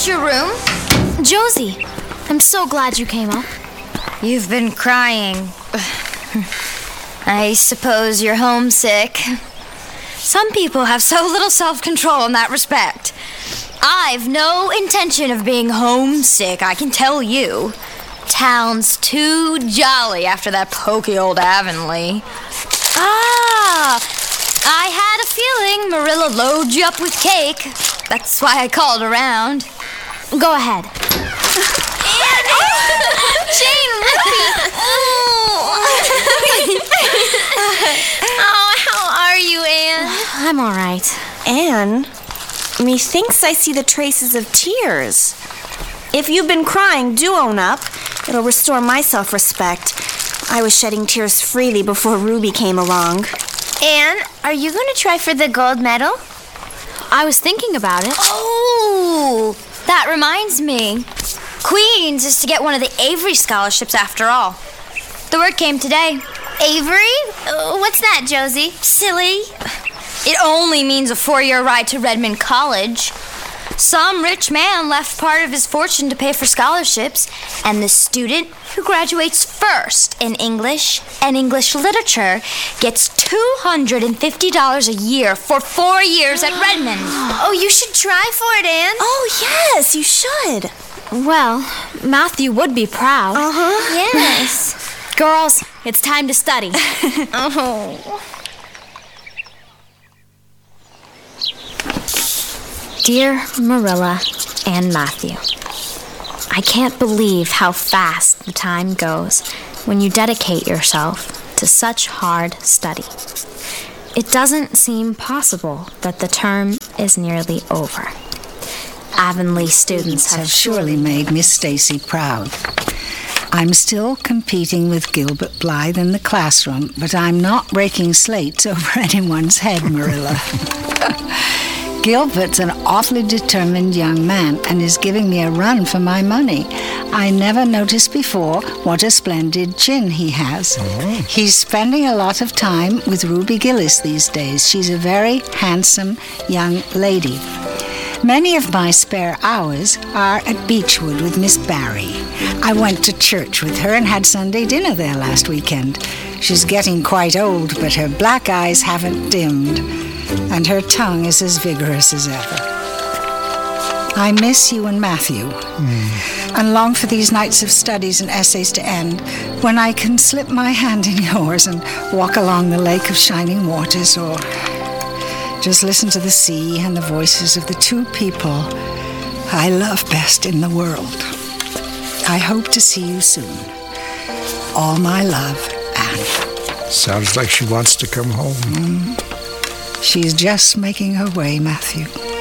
this your room? Josie, I'm so glad you came up. You've been crying. I suppose you're homesick. Some people have so little self-control in that respect. I've no intention of being homesick, I can tell you. Town's too jolly after that pokey old Avonlea. I had a feeling Marilla loaded you up with cake. That's why I called around. Go ahead. Jane, Ruby! Oh, how are you, Anne? I'm all right. Anne, methinks I see the traces of tears. If you've been crying, do own up. It'll restore my self-respect. I was shedding tears freely before Ruby came along. Anne, are you going to try for the gold medal? I was thinking about it. Oh, that reminds me. Queen's is to get one of the Avery scholarships after all. The word came today. Avery? What's that, Josie? Silly. It only means a 4-year ride to Redmond College. Some rich man left part of his fortune to pay for scholarships, and the student who graduates first in English and English literature gets $250 a year for 4 years at Redmond. Oh, you should try for it, Anne. Oh, yes, you should. Well, Matthew would be proud. Yes. Girls, it's time to study. Oh. Dear Marilla and Matthew, I can't believe how fast the time goes when you dedicate yourself to such hard study. It doesn't seem possible that the term is nearly over. Avonlea students have surely made Miss Stacy proud. I'm still competing with Gilbert Blythe in the classroom, but I'm not breaking slates over anyone's head, Marilla. Gilbert's an awfully determined young man and is giving me a run for my money. I never noticed before what a splendid chin he has. Oh. He's spending a lot of time with Ruby Gillis these days. She's a very handsome young lady. Many of my spare hours are at Beechwood with Miss Barry. I went to church with her and had Sunday dinner there last weekend. She's getting quite old, but her black eyes haven't dimmed, and her tongue is as vigorous as ever. I miss you and Matthew, and long for these nights of studies and essays to end, when I can slip my hand in yours and walk along the lake of shining waters, or just listen to the sea and the voices of the two people I love best in the world. I hope to see you soon. All my love, Anne. Sounds like she wants to come home. She's just making her way, Matthew.